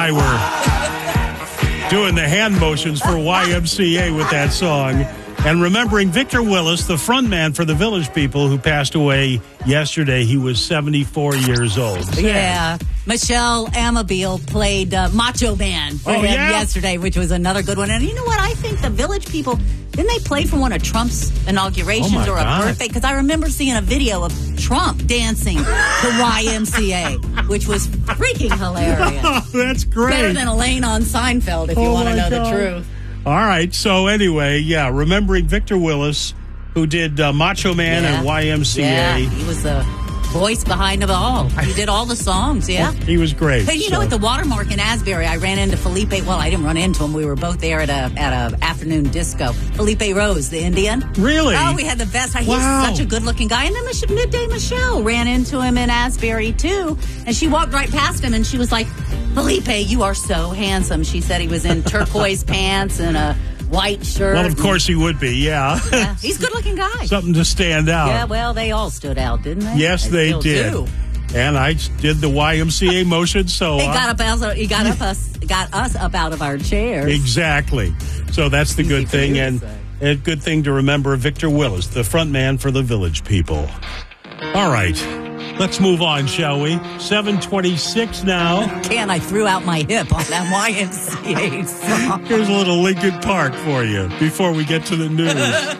I were doing the hand motions for YMCA with that song. And remembering Victor Willis, the frontman for the Village People, who passed away yesterday. He was 74 years old. Yeah. Michelle Amabile played Macho Man for him yesterday, which was another good one. And you know what? I think the Village People, didn't they play for one of Trump's inaugurations or a birthday? Because I remember seeing a video of Trump dancing to YMCA, which was freaking hilarious. Oh, that's great. Better than Elaine on Seinfeld, if you want to know the truth. All right. So anyway, remembering Victor Willis, who did Macho Man and YMCA. Yeah, he was the voice behind it all. He did all the songs, He was great. Hey, you know, at the Watermark in Asbury, I ran into Felipe. Well, I didn't run into him. We were both there at a afternoon disco. Felipe Rose, the Indian. Really? Oh, we had the best. He's such a good-looking guy. And then Midday Michelle ran into him in Asbury, too. And she walked right past him, and she was like, Felipe, you are so handsome. She said he was in turquoise pants and a white shirt. Well, of course he would be, yeah. He's a good-looking guy. Something to stand out. Yeah, well, they all stood out, didn't they? Yes, they did. Do. And I did the YMCA motion, so... He got us up out of our chairs. Exactly. So that's the good thing. And a good thing to remember, Victor Willis, the front man for the Village People. All right. Let's move on, shall we? 7:26 now. I threw out my hip on that YMCA song. Here's a little Linkin Park for you before we get to the news.